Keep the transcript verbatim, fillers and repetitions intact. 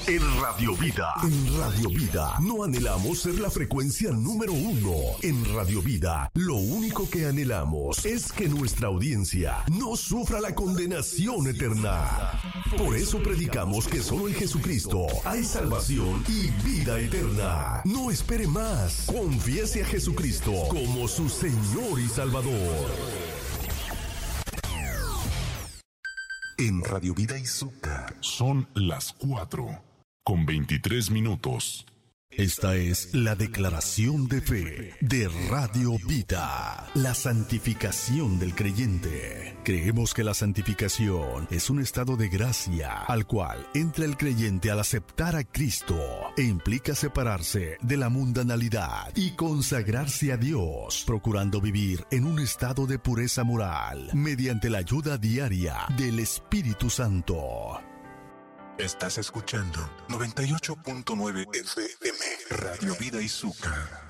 En Radio Vida. En Radio Vida no anhelamos ser la frecuencia número uno. En Radio Vida lo único que anhelamos es que nuestra audiencia no sufra la condenación eterna. Por eso predicamos que solo en Jesucristo hay salvación y vida eterna. No espere más. Confiese a Jesucristo como su Señor y Salvador. En Radio Vida Izúcar son las cuatro con veintitrés minutos. Esta es la declaración de fe de Radio Vida, la santificación del creyente. Creemos que la santificación es un estado de gracia al cual entra el creyente al aceptar a Cristo e implica separarse de la mundanalidad y consagrarse a Dios, procurando vivir en un estado de pureza moral mediante la ayuda diaria del Espíritu Santo. Estás escuchando noventa y ocho punto nueve F M Radio Vida Izúcar.